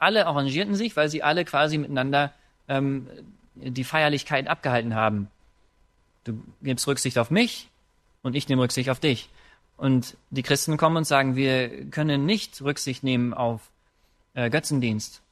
alle arrangierten sich, weil sie alle quasi miteinander die Feierlichkeit abgehalten haben. Du gibst Rücksicht auf mich und ich nehme Rücksicht auf dich. Und die Christen kommen und sagen, wir können nicht Rücksicht nehmen auf Götzendienst.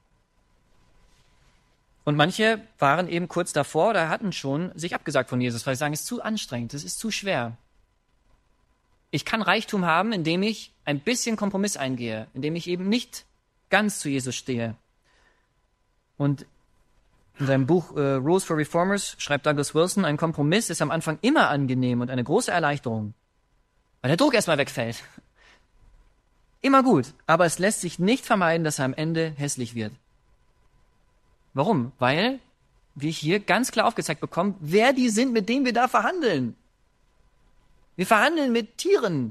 Und manche waren eben kurz davor oder hatten schon sich abgesagt von Jesus, weil sie sagen, es ist zu anstrengend, es ist zu schwer. Ich kann Reichtum haben, indem ich ein bisschen Kompromiss eingehe, indem ich eben nicht ganz zu Jesus stehe. Und in seinem Buch Rules for Reformers schreibt Douglas Wilson, ein Kompromiss ist am Anfang immer angenehm und eine große Erleichterung, weil der Druck erstmal wegfällt. Immer gut, aber es lässt sich nicht vermeiden, dass er am Ende hässlich wird. Warum? Weil wir hier ganz klar aufgezeigt bekommen, wer die sind, mit denen wir da verhandeln. Wir verhandeln mit Tieren.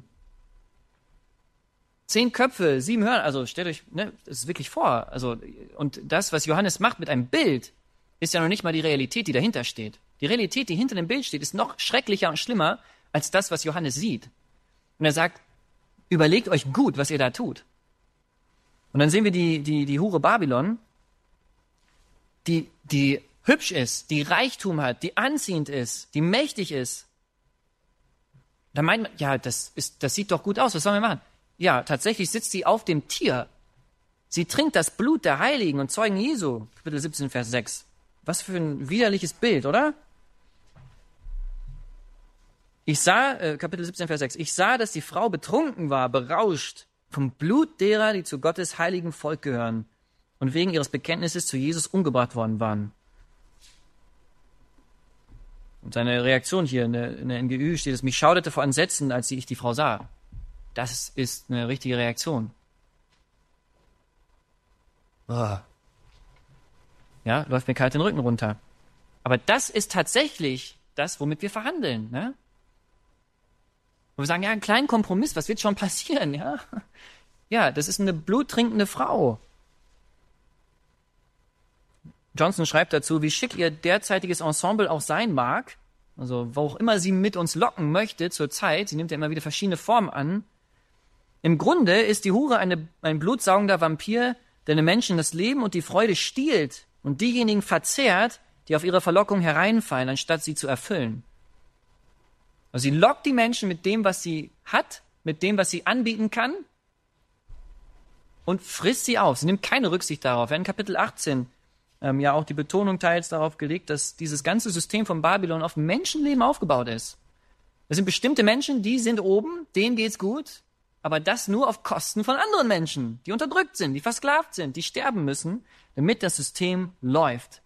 10 Köpfe, 7 Hörner, also stellt euch, das ist wirklich vor. Also, und das, was Johannes macht mit einem Bild, ist ja noch nicht mal die Realität, die dahinter steht. Die Realität, die hinter dem Bild steht, ist noch schrecklicher und schlimmer als das, was Johannes sieht. Und er sagt, überlegt euch gut, was ihr da tut. Und dann sehen wir die Hure Babylon, die hübsch ist, die Reichtum hat, die anziehend ist, die mächtig ist. Da meint man, ja, das sieht doch gut aus, was sollen wir machen? Ja, tatsächlich sitzt sie auf dem Tier. Sie trinkt das Blut der Heiligen und Zeugen Jesu. Kapitel 17, Vers 6. Was für ein widerliches Bild, oder? Kapitel 17, Vers 6. Ich sah, dass die Frau betrunken war, berauscht vom Blut derer, die zu Gottes heiligen Volk gehören und wegen ihres Bekenntnisses zu Jesus umgebracht worden waren. Und seine Reaktion hier in der NGÜ steht es, mich schauderte vor Entsetzen, als ich die Frau sah. Das ist eine richtige Reaktion. Oh. Ja, läuft mir kalt den Rücken runter. Aber das ist tatsächlich das, womit wir verhandeln, ne? Und wir sagen, ja, einen kleinen Kompromiss, was wird schon passieren, ja? Ja, das ist eine bluttrinkende Frau. Johnson schreibt dazu, wie schick ihr derzeitiges Ensemble auch sein mag, also wo auch immer sie mit uns locken möchte zur Zeit, sie nimmt ja immer wieder verschiedene Formen an. Im Grunde ist die Hure ein blutsaugender Vampir, der den Menschen das Leben und die Freude stiehlt und diejenigen verzehrt, die auf ihre Verlockung hereinfallen, anstatt sie zu erfüllen. Also sie lockt die Menschen mit dem, was sie hat, mit dem, was sie anbieten kann und frisst sie auf. Sie nimmt keine Rücksicht darauf. In Kapitel 18 ja auch die Betonung teils darauf gelegt, dass dieses ganze System von Babylon auf Menschenleben aufgebaut ist. Es sind bestimmte Menschen, die sind oben, denen geht's gut, aber das nur auf Kosten von anderen Menschen, die unterdrückt sind, die versklavt sind, die sterben müssen, damit das System läuft.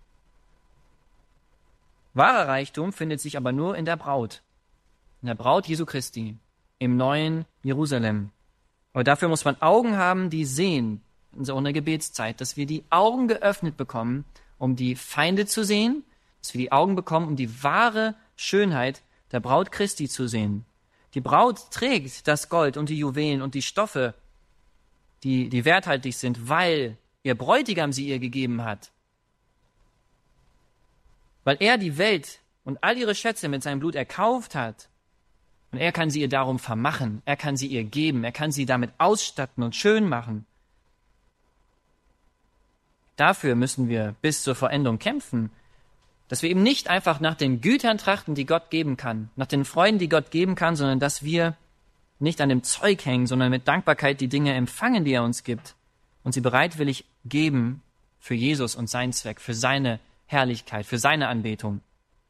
Wahrer Reichtum findet sich aber nur in der Braut Jesu Christi, im neuen Jerusalem. Aber dafür muss man Augen haben, die sehen, in so einer Gebetszeit, dass wir die Augen geöffnet bekommen, um die Feinde zu sehen, dass wir die Augen bekommen, um die wahre Schönheit der Braut Christi zu sehen. Die Braut trägt das Gold und die Juwelen und die Stoffe, die werthaltig sind, weil ihr Bräutigam sie ihr gegeben hat. Weil er die Welt und all ihre Schätze mit seinem Blut erkauft hat. Und er kann sie ihr darum vermachen, er kann sie ihr geben, er kann sie damit ausstatten und schön machen. Dafür müssen wir bis zur Vollendung kämpfen, dass wir eben nicht einfach nach den Gütern trachten, die Gott geben kann, nach den Freuden, die Gott geben kann, sondern dass wir nicht an dem Zeug hängen, sondern mit Dankbarkeit die Dinge empfangen, die er uns gibt und sie bereitwillig geben für Jesus und seinen Zweck, für seine Herrlichkeit, für seine Anbetung.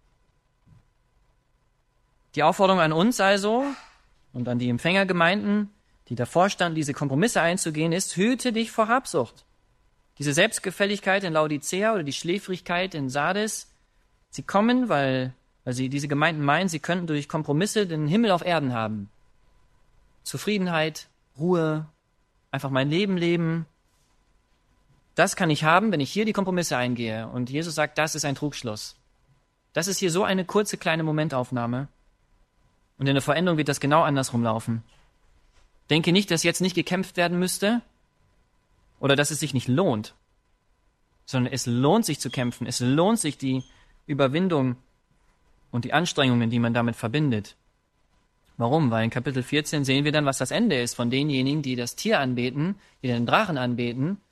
Die Aufforderung an uns also und an die Empfängergemeinden, die davor standen, diese Kompromisse einzugehen, ist, hüte dich vor Habsucht. Diese Selbstgefälligkeit in Laodicea oder die Schläfrigkeit in Sardes, sie kommen, weil sie diese Gemeinden meinen, sie könnten durch Kompromisse den Himmel auf Erden haben. Zufriedenheit, Ruhe, einfach mein Leben leben. Das kann ich haben, wenn ich hier die Kompromisse eingehe. Und Jesus sagt, das ist ein Trugschluss. Das ist hier so eine kurze, kleine Momentaufnahme. Und in der Vollendung wird das genau andersrum laufen. Denke nicht, dass jetzt nicht gekämpft werden müsste oder dass es sich nicht lohnt, sondern es lohnt sich zu kämpfen. Es lohnt sich die Überwindung und die Anstrengungen, die man damit verbindet. Warum? Weil in Kapitel 14 sehen wir dann, was das Ende ist von denjenigen, die das Tier anbeten, die den Drachen anbeten